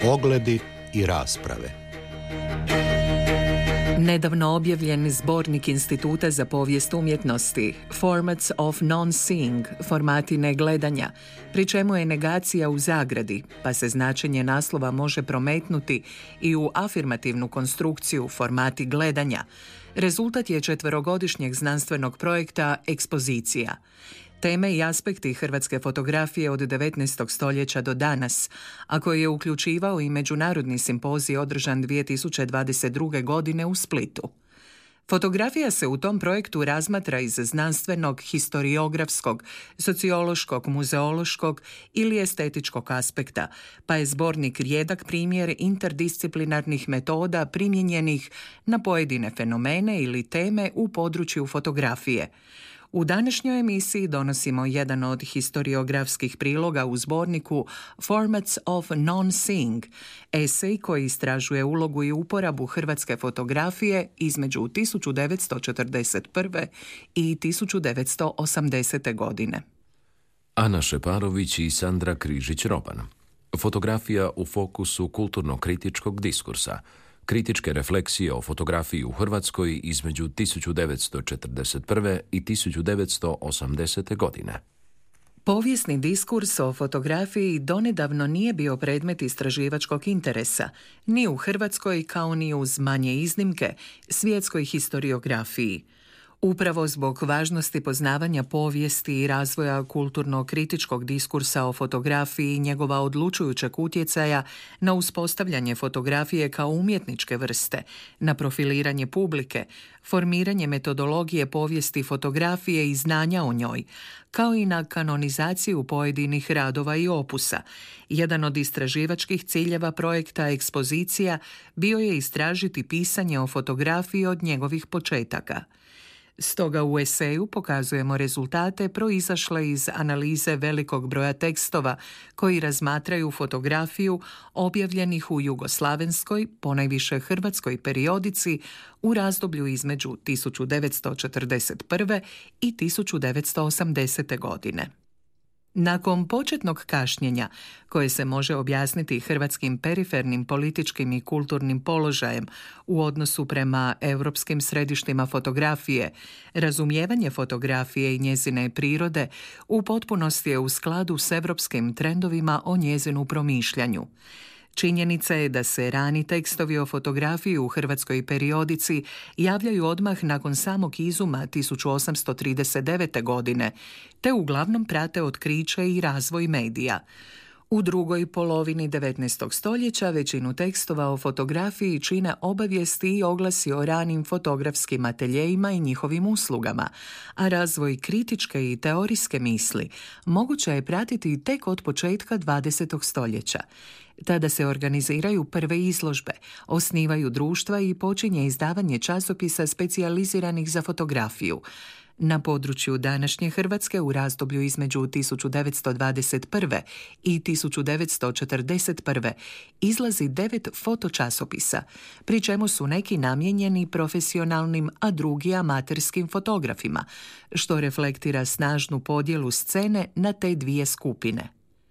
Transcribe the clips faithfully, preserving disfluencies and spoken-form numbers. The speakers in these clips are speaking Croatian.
Ogledi i rasprave. Nedavno objavljen zbornik Instituta za povijest umjetnosti Formats of Non-Seeing, formati negledanja, pri čemu je negacija u zagradi, pa se značenje naslova može prometnuti i u afirmativnu konstrukciju formati gledanja. Rezultat je četverogodišnjeg znanstvenog projekta Ekspozicija. Teme i aspekti hrvatske fotografije od devetnaestog stoljeća do danas, a koji je uključivao i međunarodni simpozij održan dvije tisuće dvadeset druge. godine u Splitu. Fotografija se u tom projektu razmatra iz znanstvenog, historiografskog, sociološkog, muzeološkog ili estetičkog aspekta, pa je zbornik rijedak primjer interdisciplinarnih metoda primijenjenih na pojedine fenomene ili teme u području fotografije. U današnjoj emisiji donosimo jedan od historiografskih priloga u zborniku Formats of Non-Seeing, esej koji istražuje ulogu i uporabu hrvatske fotografije između tisuću devetsto četrdeset prve. i tisuću devetsto osamdesete. godine. Ana Šeparović i Sandra Križić-Roban. Fotografija u fokusu kulturno-kritičkog diskursa. Kritičke refleksije o fotografiji u Hrvatskoj između tisuću devetsto četrdeset prve. i tisuću devetsto osamdesete. godine. Povijesni diskurs o fotografiji donedavno nije bio predmet istraživačkog interesa, ni u Hrvatskoj kao ni uz manje iznimke svjetskoj historiografiji. Upravo zbog važnosti poznavanja povijesti i razvoja kulturno-kritičkog diskursa o fotografiji i njegova odlučujućeg utjecaja na uspostavljanje fotografije kao umjetničke vrste, na profiliranje publike, formiranje metodologije povijesti fotografije i znanja o njoj, kao i na kanonizaciju pojedinih radova i opusa. Jedan od istraživačkih ciljeva projekta Ekspozicija bio je istražiti pisanje o fotografiji od njegovih početaka. Stoga u eseju pokazujemo rezultate proizašle iz analize velikog broja tekstova koji razmatraju fotografiju objavljenih u jugoslavenskoj, ponajviše hrvatskoj periodici u razdoblju između tisuću devetsto četrdeset prve. i tisuću devetsto osamdesete. godine. Nakon početnog kašnjenja, koje se može objasniti hrvatskim perifernim političkim i kulturnim položajem u odnosu prema europskim središtima fotografije, razumijevanje fotografije i njezine prirode u potpunosti je u skladu s europskim trendovima o njezinu promišljanju. Činjenica je da se rani tekstovi o fotografiji u hrvatskoj periodici javljaju odmah nakon samog izuma tisuću osamsto trideset devete. godine, te uglavnom prate otkriće i razvoj medija. U drugoj polovini devetnaestog stoljeća većinu tekstova o fotografiji čine obavijesti i oglasi o ranim fotografskim ateljejima i njihovim uslugama, a razvoj kritičke i teorijske misli moguće je pratiti tek od početka dvadesetog stoljeća. Tada se organiziraju prve izložbe, osnivaju društva i počinje izdavanje časopisa specijaliziranih za fotografiju. Na području današnje Hrvatske u razdoblju između tisuću devetsto dvadeset prve. i tisuću devetsto četrdeset prve. izlazi devet fotočasopisa, pri čemu su neki namijenjeni profesionalnim, a drugi amaterskim fotografima, što reflektira snažnu podjelu scene na te dvije skupine.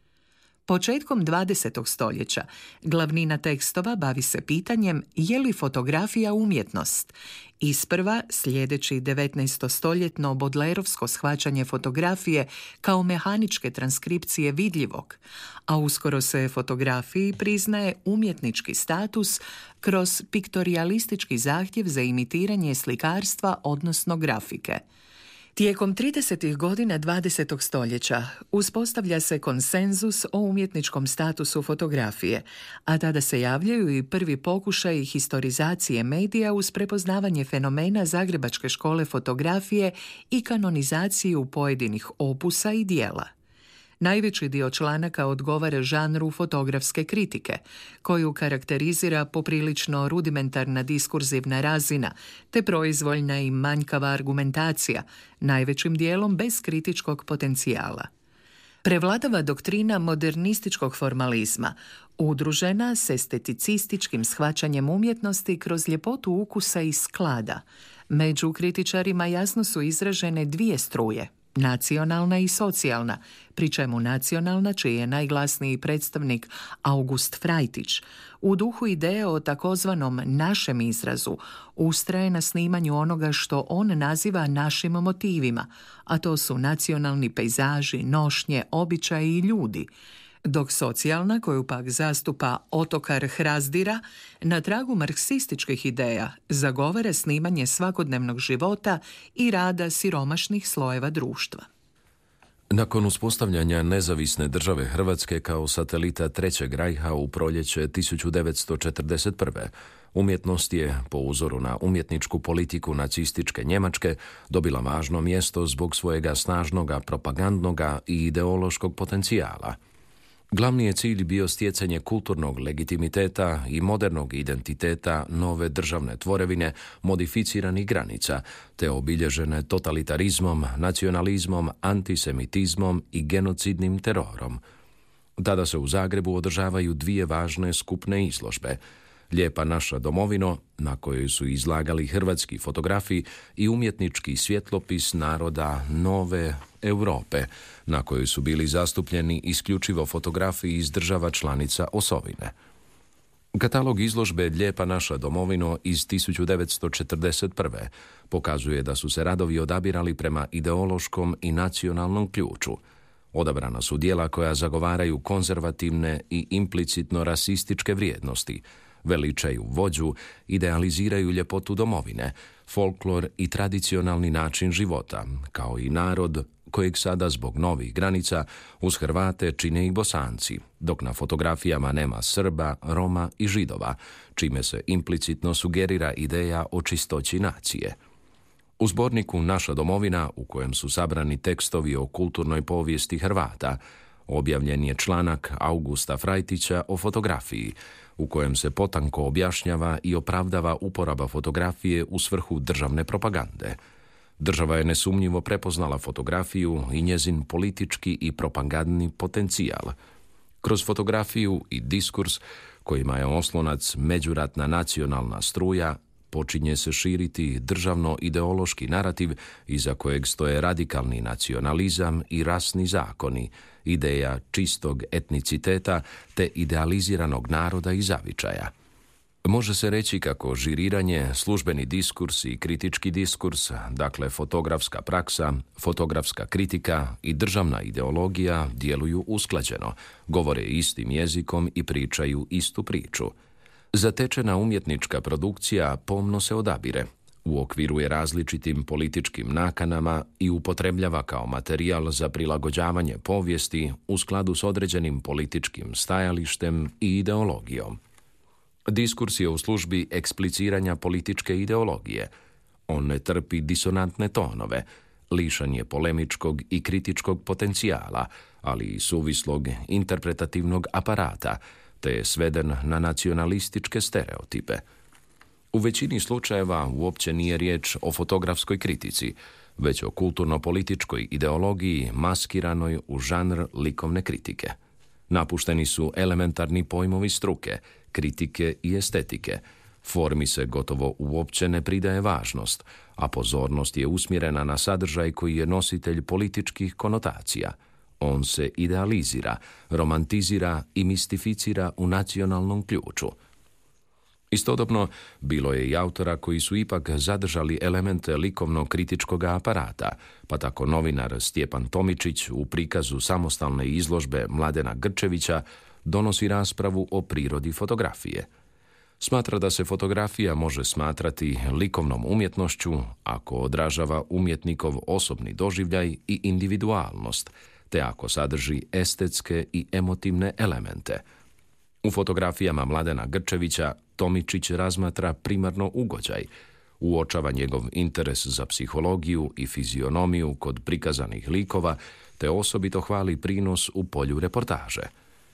Početkom dvadesetog stoljeća glavnina tekstova bavi se pitanjem je li fotografija umjetnost. Isprva slijedeći devetnaestostoljetno bodlerovsko shvaćanje fotografije kao mehaničke transkripcije vidljivog, a uskoro se fotografiji priznaje umjetnički status kroz piktorijalistički zahtjev za imitiranje slikarstva, odnosno grafike. Tijekom tridesetih godina dvadesetog stoljeća uspostavlja se konsenzus o umjetničkom statusu fotografije, a tada se javljaju i prvi pokušaji historizacije medija uz prepoznavanje fenomena Zagrebačke škole fotografije i kanonizaciju pojedinih opusa i dijela. Najveći dio članaka odgovara žanru fotografske kritike, koju karakterizira poprilično rudimentarna diskurzivna razina, te proizvoljna i manjkava argumentacija, najvećim dijelom bez kritičkog potencijala. Prevladava doktrina modernističkog formalizma, udružena s esteticističkim shvaćanjem umjetnosti kroz ljepotu ukusa i sklada. Među kritičarima jasno su izražene dvije struje. nacionalna i socijalna, pri čemu nacionalna, čiji je najglasniji predstavnik August Frajtić, u duhu ideje o takozvanom našem izrazu, ustraje na snimanju onoga što on naziva našim motivima, a to su nacionalni pejzaži, nošnje, običaji i ljudi, dok socijalna, koju pak zastupa Otokar Hrazdira, na tragu marksističkih ideja zagovara snimanje svakodnevnog života i rada siromašnih slojeva društva. Nakon uspostavljanja nezavisne države Hrvatske kao satelita Trećeg rajha u proljeće tisuću devetsto četrdeset prve. umjetnost je, po uzoru na umjetničku politiku nacističke Njemačke, dobila važno mjesto zbog svojega snažnoga propagandnoga i ideološkog potencijala. Glavni je cilj bio stjecanje kulturnog legitimiteta i modernog identiteta nove državne tvorevine modificiranih granica, te obilježene totalitarizmom, nacionalizmom, antisemitizmom i genocidnim terorom. Tada se u Zagrebu održavaju dvije važne skupne izložbe: Lijepa naša domovino, na kojoj su izlagali hrvatski fotografi, i umjetnički svjetlopis naroda nove Europe, na kojoj su bili zastupljeni isključivo fotografi iz država članica osovine. Katalog izložbe Lijepa naša domovino iz tisuću devetsto četrdeset prve. pokazuje da su se radovi odabirali prema ideološkom i nacionalnom ključu. Odabrana su djela koja zagovaraju konzervativne i implicitno rasističke vrijednosti, veličaju vođu, idealiziraju ljepotu domovine, folklor i tradicionalni način života, kao i narod kojeg sada zbog novih granica uz Hrvate čine i Bosanci, dok na fotografijama nema Srba, Roma i Židova, čime se implicitno sugerira ideja o čistoći nacije. U zborniku Naša domovina, u kojem su sabrani tekstovi o kulturnoj povijesti Hrvata, objavljen je članak Augusta Frajtića o fotografiji, u kojem se potanko objašnjava i opravdava uporaba fotografije u svrhu državne propagande. Država je nesumnjivo prepoznala fotografiju i njezin politički i propagandni potencijal. Kroz fotografiju i diskurs, kojima je oslonac međuratna nacionalna struja, počinje se širiti državno-ideološki narativ iza kojeg stoje radikalni nacionalizam i rasni zakoni, ideja čistog etniciteta te idealiziranog naroda i zavičaja. Može se reći kako žiriranje, službeni diskurs i kritički diskurs, dakle fotografska praksa, fotografska kritika i državna ideologija djeluju usklađeno, govore istim jezikom i pričaju istu priču. Zatečena umjetnička produkcija pomno se odabire, uokviruje različitim političkim nakanama i upotrebljava kao materijal za prilagođavanje povijesti u skladu s određenim političkim stajalištem i ideologijom. Diskurs je u službi ekspliciranja političke ideologije. On ne trpi disonantne tonove, lišan je polemičkog i kritičkog potencijala, ali i suvislog interpretativnog aparata, te je sveden na nacionalističke stereotipe. U većini slučajeva uopće nije riječ o fotografskoj kritici, već o kulturno-političkoj ideologiji maskiranoj u žanr likovne kritike. Napušteni su elementarni pojmovi struke, kritike i estetike. Formi se gotovo uopće ne pridaje važnost, a pozornost je usmjerena na sadržaj koji je nositelj političkih konotacija. On se idealizira, romantizira i mistificira u nacionalnom ključu. Istodobno, bilo je i autora koji su ipak zadržali elemente likovno-kritičkog aparata, pa tako novinar Stjepan Tomičić u prikazu samostalne izložbe Mladena Grčevića donosi raspravu o prirodi fotografije. Smatra da se fotografija može smatrati likovnom umjetnošću ako odražava umjetnikov osobni doživljaj i individualnost, te ako sadrži estetske i emotivne elemente. U fotografijama Mladena Grčevića Tomičić razmatra primarno ugođaj, uočava njegov interes za psihologiju i fizionomiju kod prikazanih likova, te osobito hvali prinos u polju reportaže.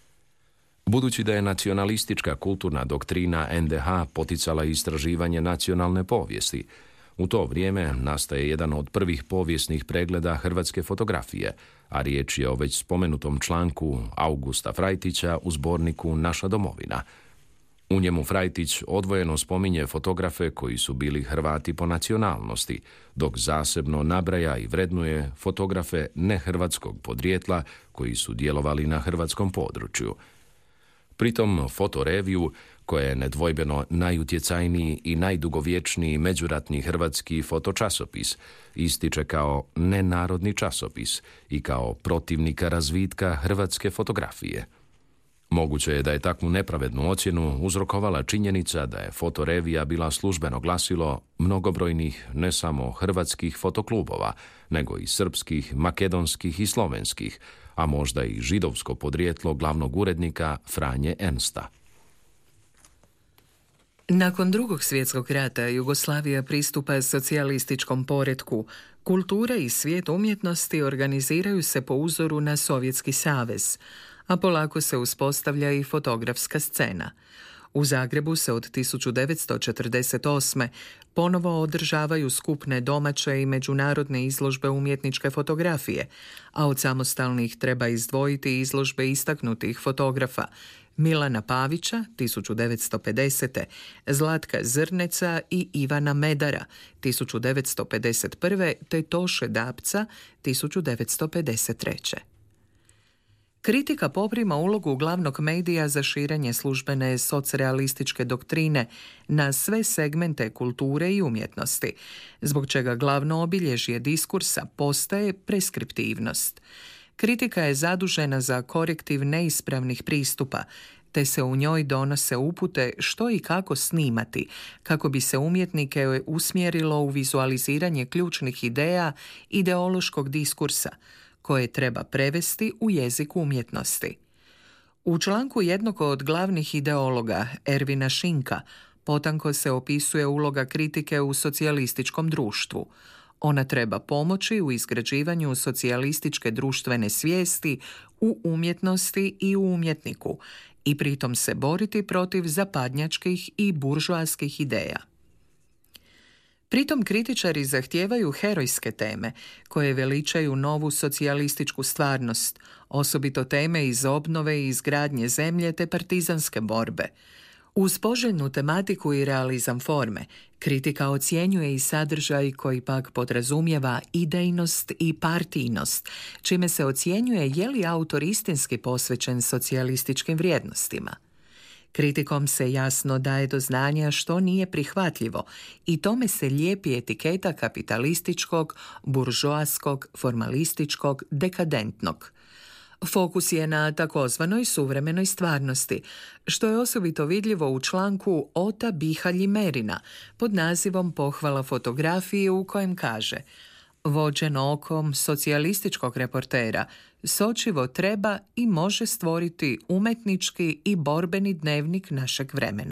Budući da je nacionalistička kulturna doktrina en de ha poticala istraživanje nacionalne povijesti, u to vrijeme nastaje jedan od prvih povijesnih pregleda hrvatske fotografije, a riječ je o već spomenutom članku Augusta Frajtića u zborniku Naša domovina. U njemu Frajtić odvojeno spominje fotografe koji su bili Hrvati po nacionalnosti, dok zasebno nabraja i vrednuje fotografe nehrvatskog podrijetla koji su djelovali na hrvatskom području. Pritom Fotoreviju, koja je nedvojbeno najutjecajniji i najdugovječniji međuratni hrvatski fotočasopis, ističe kao nenarodni časopis i kao protivnika razvitka hrvatske fotografije. Moguće je da je takvu nepravednu ocjenu uzrokovala činjenica da je Fotorevija bila službeno glasilo mnogobrojnih ne samo hrvatskih fotoklubova, nego i srpskih, makedonskih i slovenskih, a možda i židovsko podrijetlo glavnog urednika Franje Ernsta. Nakon Drugog svjetskog rata Jugoslavija pristupa socijalističkom poretku. Kultura i svijet umjetnosti organiziraju se po uzoru na Sovjetski savez, a polako se uspostavlja i fotografska scena. U Zagrebu se od tisuću devetsto četrdeset osme ponovo održavaju skupne domaće i međunarodne izložbe umjetničke fotografije, a od samostalnih treba izdvojiti izložbe istaknutih fotografa Milana Pavića tisuću devetsto pedesete, Zlatka Zrneca i Ivana Medara tisuću devetsto pedeset prve te Toše Dapca tisuću devetsto pedeset treće. Kritika poprima ulogu glavnog medija za širenje službene socrealističke doktrine na sve segmente kulture i umjetnosti, zbog čega glavno obilježje diskursa postaje preskriptivnost. Kritika je zadužena za korektiv neispravnih pristupa, te se u njoj donose upute što i kako snimati, kako bi se umjetnike usmjerilo u vizualiziranje ključnih ideja ideološkog diskursa, koje treba prevesti u jezik umjetnosti. U članku jednog od glavnih ideologa, Ervina Šinka, potanko se opisuje uloga kritike u socijalističkom društvu. Ona treba pomoći u izgrađivanju socijalističke društvene svijesti u umjetnosti i u umjetniku i pritom se boriti protiv zapadnjačkih i buržoaskih ideja. Pritom kritičari zahtijevaju herojske teme koje veličaju novu socijalističku stvarnost, osobito teme iz obnove i izgradnje zemlje te partizanske borbe. Uz poželjnu tematiku i realizam forme, kritika ocjenjuje i sadržaj koji pak podrazumijeva idejnost i partijnost, čime se ocjenjuje je li autor istinski posvećen socijalističkim vrijednostima. Kritikom se jasno daje do znanja što nije prihvatljivo i tome se lijepi etiketa kapitalističkog, buržoaskog, formalističkog, dekadentnog. Fokus je na takozvanoj suvremenoj stvarnosti, što je osobito vidljivo u članku Ota Bihalji Merina pod nazivom Pohvala fotografiji, u kojem kaže: vođen okom socijalističkog reportera, sočivo treba i može stvoriti umetnički i borbeni dnevnik našeg vremena.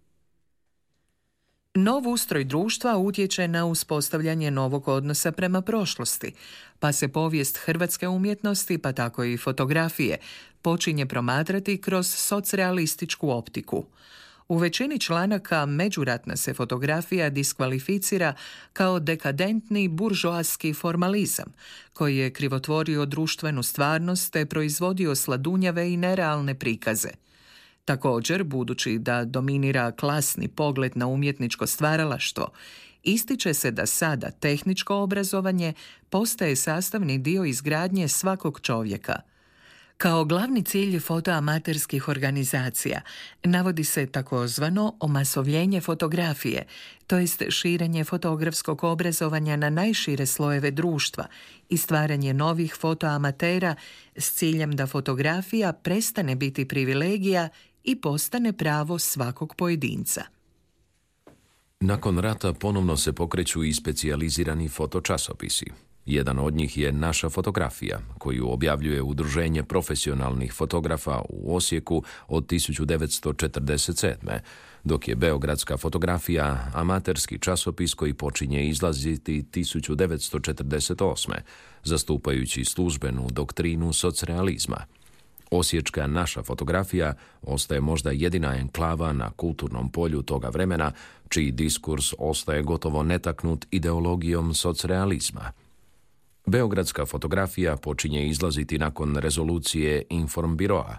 Nov ustroj društva utječe na uspostavljanje novog odnosa prema prošlosti, pa se povijest hrvatske umjetnosti, pa tako i fotografije, počinje promatrati kroz socrealističku optiku. U većini članaka međuratna se fotografija diskvalificira kao dekadentni buržoaski formalizam, koji je krivotvorio društvenu stvarnost te proizvodio sladunjave i nerealne prikaze. Također, budući da dominira klasni pogled na umjetničko stvaralaštvo, ističe se da sada tehničko obrazovanje postaje sastavni dio izgradnje svakog čovjeka. Kao glavni cilj fotoamaterskih organizacija navodi se takozvano omasovljenje fotografije, to jest širenje fotografskog obrazovanja na najšire slojeve društva i stvaranje novih fotoamatera s ciljem da fotografija prestane biti privilegija i postane pravo svakog pojedinca. Nakon rata ponovno se pokreću i specijalizirani fotočasopisi. Jedan od njih je Naša fotografija, koju objavljuje Udruženje profesionalnih fotografa u Osijeku od tisuću devetsto četrdeset sedme, dok je Beogradska fotografija amaterski časopis koji počinje izlaziti tisuću devetsto četrdeset osme, zastupajući službenu doktrinu socrealizma. Osječka Naša fotografija ostaje možda jedina enklava na kulturnom polju toga vremena, čiji diskurs ostaje gotovo netaknut ideologijom socrealizma. Beogradska fotografija počinje izlaziti nakon rezolucije Informbiroa,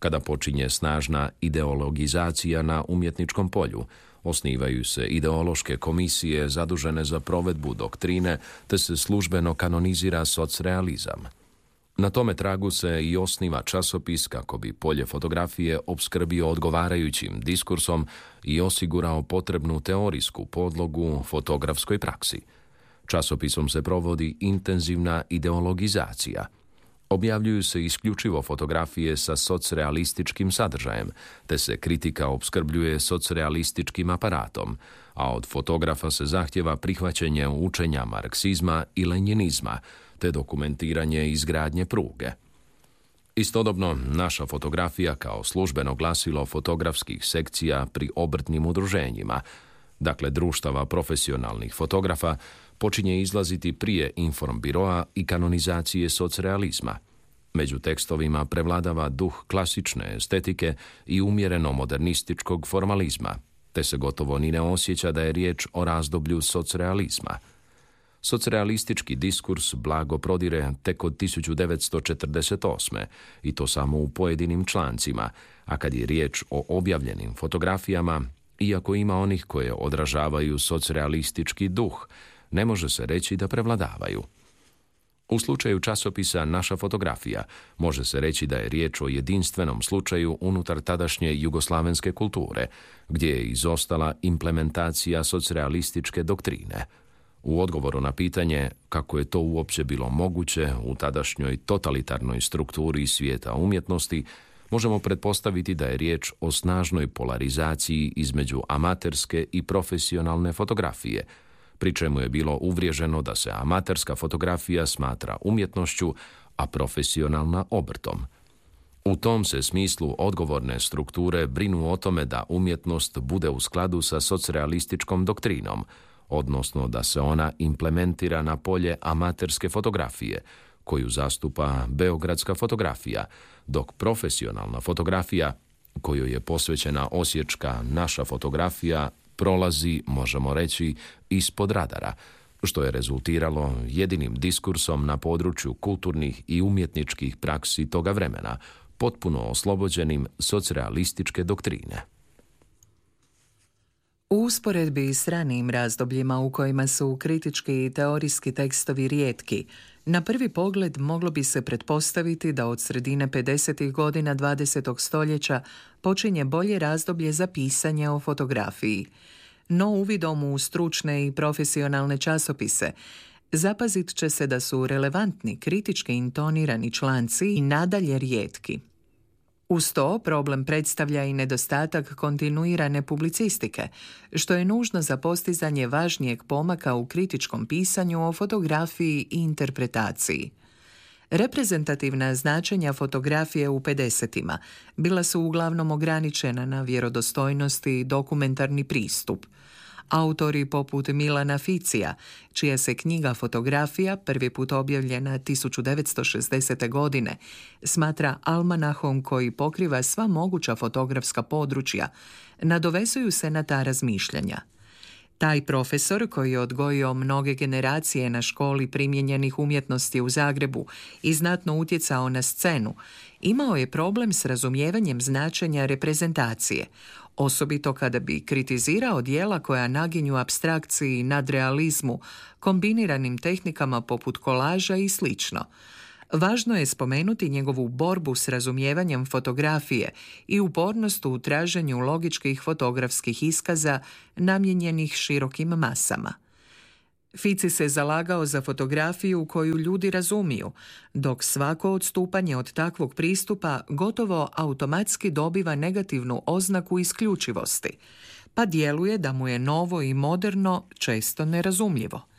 kada počinje snažna ideologizacija na umjetničkom polju. Osnivaju se ideološke komisije zadužene za provedbu doktrine, te se službeno kanonizira socrealizam. Na tome tragu se i osniva časopis kako bi polje fotografije opskrbio odgovarajućim diskursom i osigurao potrebnu teorijsku podlogu fotografskoj praksi. Časopisom se provodi intenzivna ideologizacija. Objavljuju se isključivo fotografije sa socrealističkim sadržajem, te se kritika opskrbljuje socrealističkim aparatom, a od fotografa se zahtjeva prihvaćanje učenja marksizma i lenjinizma, te dokumentiranje izgradnje pruge. Istodobno, naša fotografija kao službeno glasilo fotografskih sekcija pri obrtnim udruženjima, dakle društava profesionalnih fotografa, počinje izlaziti prije informbiroa i kanonizacije socrealizma. Među tekstovima prevladava duh klasične estetike i umjereno modernističkog formalizma, te se gotovo ni ne osjeća da je riječ o razdoblju socrealizma. Socrealistički diskurs blago prodire tek od tisuću devetsto četrdeset osme i to samo u pojedinim člancima, a kad je riječ o objavljenim fotografijama, iako ima onih koje odražavaju socrealistički duh, ne može se reći da prevladavaju. U slučaju časopisa Naša fotografija može se reći da je riječ o jedinstvenom slučaju unutar tadašnje jugoslavenske kulture, gdje je izostala implementacija socrealističke doktrine. U odgovoru na pitanje kako je to uopće bilo moguće u tadašnjoj totalitarnoj strukturi svijeta umjetnosti, možemo pretpostaviti da je riječ o snažnoj polarizaciji između amaterske i profesionalne fotografije, pri čemu je bilo uvriježeno da se amaterska fotografija smatra umjetnošću, a profesionalna obrtom. U tom se smislu odgovorne strukture brinu o tome da umjetnost bude u skladu sa socrealističkom doktrinom, odnosno da se ona implementira na polje amaterske fotografije, koju zastupa beogradska fotografija, dok profesionalna fotografija, kojoj je posvećena osječka Naša fotografija, prolazi, možemo reći, ispod radara, što je rezultiralo jedinim diskursom na području kulturnih i umjetničkih praksi toga vremena, potpuno oslobođenim socrealističke doktrine. U usporedbi s ranijim razdobljima u kojima su kritički i teorijski tekstovi rijetki, na prvi pogled moglo bi se pretpostaviti da od sredine pedesetih godina dvadesetog stoljeća počinje bolje razdoblje za pisanje o fotografiji. No uvidom u stručne i profesionalne časopise zapazit će se da su relevantni, kritički intonirani članci i nadalje rijetki. Uz to problem predstavlja i nedostatak kontinuirane publicistike, što je nužno za postizanje važnijeg pomaka u kritičkom pisanju o fotografiji i interpretaciji. Reprezentativna značenja fotografije u pedesetima bila su uglavnom ograničena na vjerodostojnost i dokumentarni pristup. Autori poput Milana Ficija, čija se knjiga Fotografija, prvi put objavljena tisuću devetsto šezdesete. godine, smatra almanahom koji pokriva sva moguća fotografska područja, nadovezuju se na ta razmišljanja. Taj profesor, koji je odgojio mnoge generacije na školi primijenjenih umjetnosti u Zagrebu i znatno utjecao na scenu, imao je problem s razumijevanjem značenja reprezentacije, osobito kada bi kritizirao djela koja naginju apstrakciji i nadrealizmu, kombiniranim tehnikama poput kolaža i slično. Važno je spomenuti njegovu borbu s razumijevanjem fotografije i upornost u traženju logičkih fotografskih iskaza namijenjenih širokim masama. Fici se zalagao za fotografiju koju ljudi razumiju, dok svako odstupanje od takvog pristupa gotovo automatski dobiva negativnu oznaku isključivosti, pa djeluje da mu je novo i moderno često nerazumljivo.